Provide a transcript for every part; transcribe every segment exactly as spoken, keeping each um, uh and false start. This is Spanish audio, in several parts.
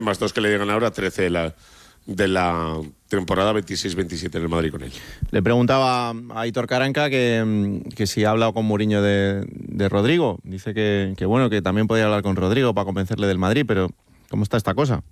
más dos que le llegan ahora, trece de la, de la temporada veintiséis veintisiete en el Madrid con él. Le preguntaba a Aitor Karanka que, que si ha hablado con Mourinho de, de Rodrigo. Dice que, que bueno, que también podía hablar con Rodrigo para convencerle del Madrid, pero ¿cómo está esta cosa?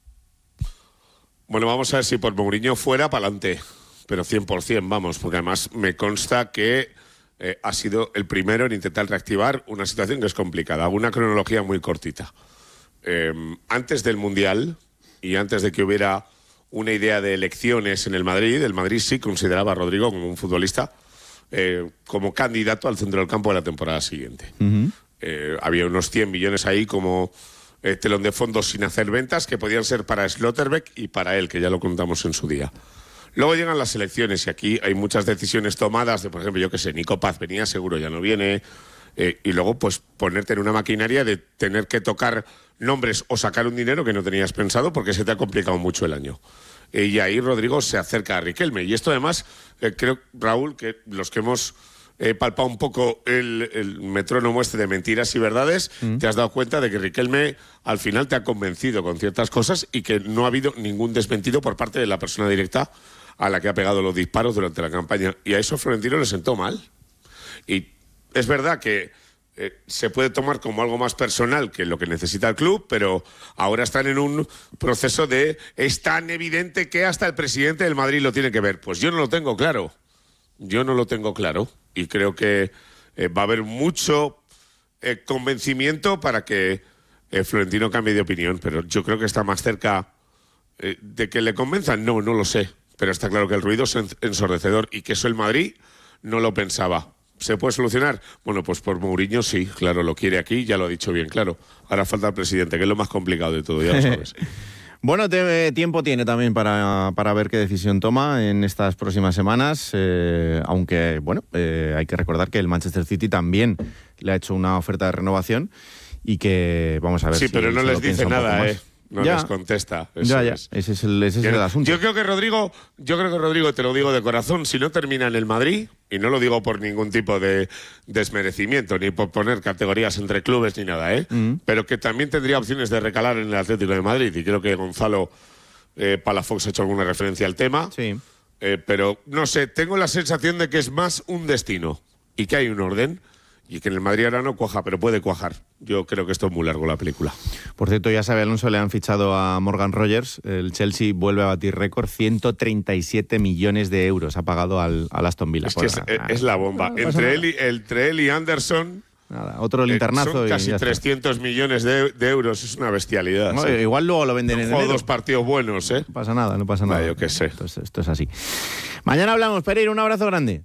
Bueno, vamos a ver si por Mourinho fuera para adelante, pero cien por ciento vamos, porque además me consta que eh, ha sido el primero en intentar reactivar una situación que es complicada. Hago una cronología muy cortita. Eh, antes del Mundial y antes de que hubiera una idea de elecciones en el Madrid, el Madrid sí consideraba a Rodrigo como un futbolista eh, como candidato al centro del campo de la temporada siguiente. Uh-huh. Eh, había unos cien millones ahí como eh, telón de fondo sin hacer ventas que podían ser para Schlotterbeck y para él, que ya lo contamos en su día. Luego llegan las elecciones y aquí hay muchas decisiones tomadas de, por ejemplo, yo que sé, Nico Paz venía, seguro ya no viene, eh, y luego pues ponerte en una maquinaria de tener que tocar nombres o sacar un dinero que no tenías pensado porque se te ha complicado mucho el año. Eh, y ahí Rodrigo se acerca a Riquelme. Y esto además, eh, creo, Raúl, que los que hemos eh, palpado un poco el, el metrónomo este de mentiras y verdades, mm. te has dado cuenta de que Riquelme al final te ha convencido con ciertas cosas y que no ha habido ningún desmentido por parte de la persona directa a la que ha pegado los disparos durante la campaña. Y a eso Florentino le sentó mal. Y es verdad que eh, se puede tomar como algo más personal que lo que necesita el club, pero ahora están en un proceso de es tan evidente que hasta el presidente del Madrid lo tiene que ver. Pues yo no lo tengo claro. Yo no lo tengo claro. Y creo que eh, va a haber mucho eh, convencimiento para que eh, Florentino cambie de opinión, pero yo creo que está más cerca eh, de que le convenzan. No, no lo sé. Pero está claro que el ruido es ensordecedor y que eso el Madrid no lo pensaba. ¿Se puede solucionar? Bueno, pues por Mourinho sí, claro, lo quiere aquí, ya lo ha dicho bien, claro. Ahora falta el presidente, que es lo más complicado de todo, ya lo sabes. Bueno, te, tiempo tiene también para, para ver qué decisión toma en estas próximas semanas, eh, aunque, bueno, eh, hay que recordar que el Manchester City también le ha hecho una oferta de renovación y que vamos a ver sí, si pero no se les lo dice nada, ¿eh? No ya. les contesta. Eso ya, ya. Es. Ese es el, ese es el asunto. Yo creo que Rodrigo, yo creo que Rodrigo, te lo digo de corazón, si no termina en el Madrid, y no lo digo por ningún tipo de desmerecimiento, ni por poner categorías entre clubes ni nada, ¿eh? Mm. Pero que también tendría opciones de recalar en el Atlético de Madrid. Y creo que Gonzalo eh, Palafox ha hecho alguna referencia al tema. Sí. Eh, pero no sé, tengo la sensación de que es más un destino y que hay un orden. Y que en el Madrid ahora no cuaja, pero puede cuajar. Yo creo que esto es muy largo, la película. Por cierto, ya sabe Alonso, le han fichado a Morgan Rogers. El Chelsea vuelve a batir récord. ciento treinta y siete millones de euros ha pagado al, al Aston Villa. Es que es, nada, es la bomba. No, no entre, él y, entre él y Anderson... Nada, otro linternazo. Eh, son casi y trescientos millones de, de euros. Es una bestialidad. No, ¿sí? Igual luego lo venden no en enero. Dos partidos buenos, ¿eh? No pasa nada, no pasa nada. Ah, yo qué sé. Esto es, esto es así. Mañana hablamos, Pereira. Un abrazo grande.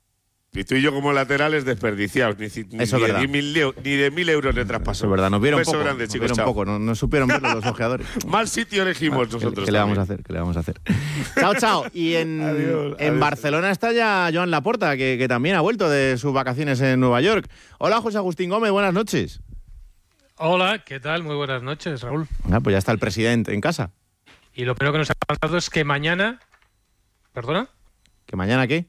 Y tú y yo como laterales desperdiciados, ni, ni, Eso ni, es de, mil, ni de mil euros de traspaso. Eso es verdad, nos vieron Beso poco, grande, nos chicos, vieron poco, no, no supieron verlo los ojeadores. Mal sitio elegimos ¿Qué, nosotros. ¿Qué le vamos a hacer? ¿Qué le vamos a hacer? Chao, chao. Y en, adiós, en adiós. Barcelona está ya Joan Laporta, que, que también ha vuelto de sus vacaciones en Nueva York. Hola, José Agustín Gómez, buenas noches. Hola, ¿qué tal? Muy buenas noches, Raúl. Ah, pues ya está el presidente en casa. Y lo primero que nos ha pasado es que mañana... ¿Perdona? ¿Que mañana qué?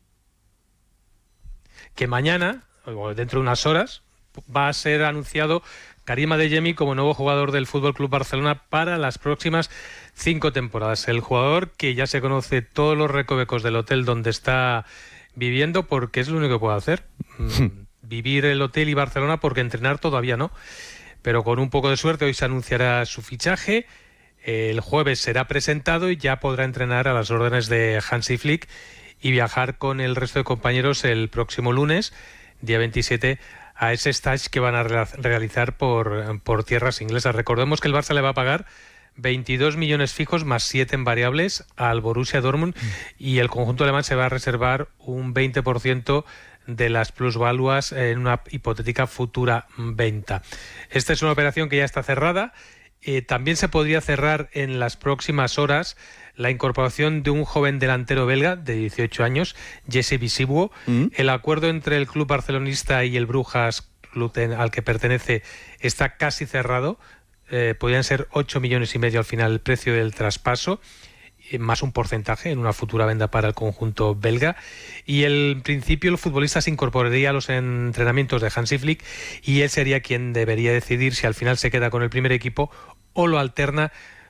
Que mañana, o dentro de unas horas, va a ser anunciado Karim Adeyemi como nuevo jugador del F C Barcelona para las próximas cinco temporadas. El jugador que ya se conoce todos los recovecos del hotel donde está viviendo, porque es lo único que puede hacer. Vivir el hotel y Barcelona, porque entrenar todavía no. Pero con un poco de suerte hoy se anunciará su fichaje. El jueves será presentado y ya podrá entrenar a las órdenes de Hansi Flick y viajar con el resto de compañeros el próximo lunes, día veintisiete, a ese stage que van a realizar por, por tierras inglesas. Recordemos que el Barça le va a pagar veintidós millones fijos más siete en variables al Borussia Dortmund mm. y el conjunto alemán se va a reservar un veinte por ciento de las plusvaluas en una hipotética futura venta. Esta es una operación que ya está cerrada. Eh, también se podría cerrar en las próximas horas la incorporación de un joven delantero belga de dieciocho años, Jesse Visibuo. ¿Mm? El acuerdo entre el club barcelonista y el Brujas, club al que pertenece, está casi cerrado. Eh, podrían ser ocho millones y medio al final el precio del traspaso, eh, más un porcentaje en una futura venta para el conjunto belga. Y el, en principio el futbolista se incorporaría a los entrenamientos de Hansi Flick y él sería quien debería decidir si al final se queda con el primer equipo o lo alterna